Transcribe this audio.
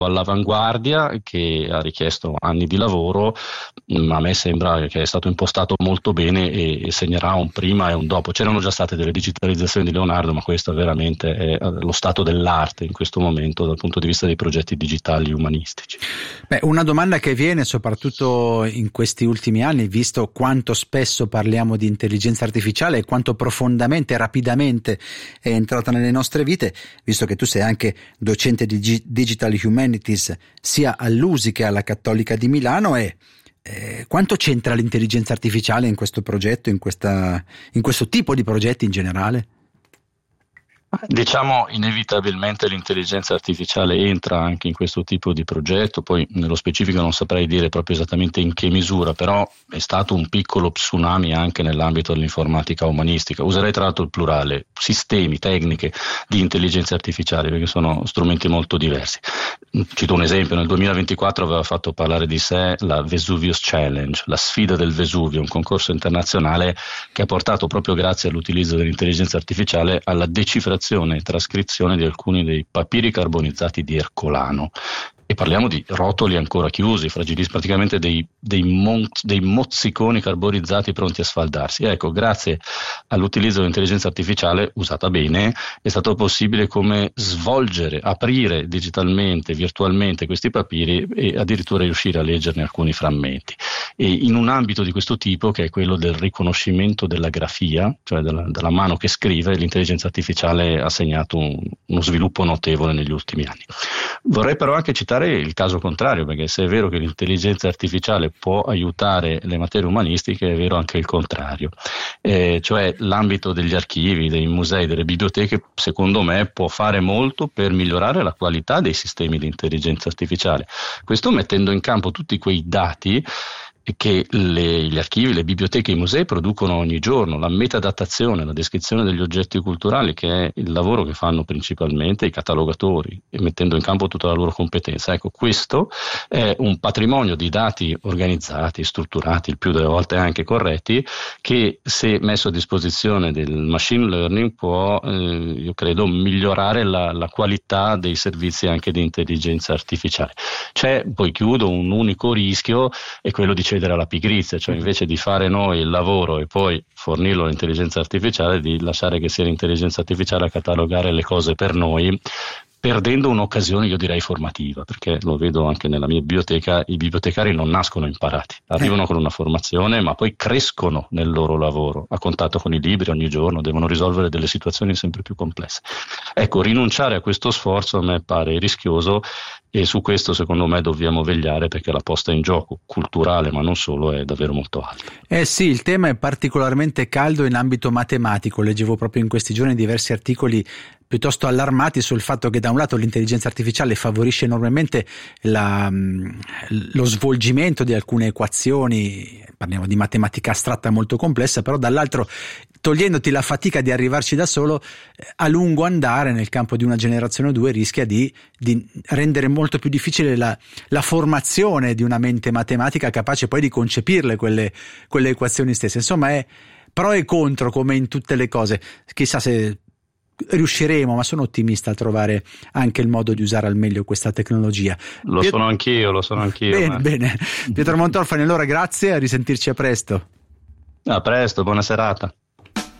all'avanguardia, che ha richiesto anni di lavoro, ma a me sembra che è stato impostato molto bene e segnerà un prima e un dopo. C'erano già state delle digitalizzazioni di Leonardo, ma questo veramente è lo stato dell'arte in questo momento dal punto di vista dei progetti digitali umanistici. Una domanda che viene soprattutto in questi ultimi anni, visto quanto spesso parliamo di intelligenza artificiale e quanto profondamente e rapidamente è entrata nelle nostre vite, visto che tu sei anche docente di Digital Humanities sia all'USI che alla Cattolica di Milano, è quanto c'entra l'intelligenza artificiale in questo progetto, in questo tipo di progetti in generale? Diciamo inevitabilmente l'intelligenza artificiale entra anche in questo tipo di progetto, poi nello specifico non saprei dire proprio esattamente in che misura, però è stato un piccolo tsunami anche nell'ambito dell'informatica umanistica. Userei tra l'altro il plurale, sistemi, tecniche di intelligenza artificiale, perché sono strumenti molto diversi. Cito un esempio: nel 2024 aveva fatto parlare di sé la Vesuvius Challenge, la sfida del Vesuvio, un concorso internazionale che ha portato, proprio grazie all'utilizzo dell'intelligenza artificiale, alla decifrazione e trascrizione di alcuni dei papiri carbonizzati di Ercolano. E parliamo di rotoli ancora chiusi, fragilissimi, praticamente dei mozziconi carbonizzati pronti a sfaldarsi. Ecco, grazie all'utilizzo dell'intelligenza artificiale usata bene, è stato possibile come svolgere, aprire digitalmente, virtualmente questi papiri e addirittura riuscire a leggerne alcuni frammenti. E in un ambito di questo tipo, che è quello del riconoscimento della grafia, cioè della mano che scrive, l'intelligenza artificiale ha segnato uno sviluppo notevole negli ultimi anni. Vorrei però anche citare il caso contrario, perché se è vero che l'intelligenza artificiale può aiutare le materie umanistiche, è vero anche il contrario, cioè l'ambito degli archivi, dei musei, delle biblioteche, secondo me può fare molto per migliorare la qualità dei sistemi di intelligenza artificiale, questo mettendo in campo tutti quei dati che gli archivi, le biblioteche e i musei producono ogni giorno, la metadatazione, la descrizione degli oggetti culturali, che è il lavoro che fanno principalmente i catalogatori, e mettendo in campo tutta la loro competenza. Ecco, questo è un patrimonio di dati organizzati, strutturati, il più delle volte anche corretti, che se messo a disposizione del machine learning può, io credo, migliorare la qualità dei servizi anche di intelligenza artificiale. C'è, poi chiudo, un unico rischio, è quello di cedere alla pigrizia, cioè invece di fare noi il lavoro e poi fornirlo all'intelligenza artificiale, di lasciare che sia l'intelligenza artificiale a catalogare le cose per noi, perdendo un'occasione, io direi, formativa, perché lo vedo anche nella mia biblioteca, i bibliotecari non nascono imparati, arrivano con una formazione ma poi crescono nel loro lavoro, a contatto con i libri ogni giorno, devono risolvere delle situazioni sempre più complesse. Ecco, rinunciare a questo sforzo a me pare rischioso, e su questo secondo me dobbiamo vegliare, perché la posta in gioco culturale, ma non solo, è davvero molto alta. Sì, il tema è particolarmente caldo in ambito matematico. Leggevo proprio in questi giorni diversi articoli piuttosto allarmati sul fatto che da un lato l'intelligenza artificiale favorisce enormemente lo svolgimento di alcune equazioni, parliamo di matematica astratta molto complessa, però dall'altro, togliendoti la fatica di arrivarci da solo, a lungo andare nel campo di una generazione o due rischia di rendere molto più difficile la formazione di una mente matematica capace poi di concepirle quelle equazioni stesse. Insomma, è pro e contro come in tutte le cose. Chissà se riusciremo, ma sono ottimista, a trovare anche il modo di usare al meglio questa tecnologia. Lo sono anch'io. Bene. Pietro Montorfani, allora grazie, a risentirci a presto. A presto, buona serata.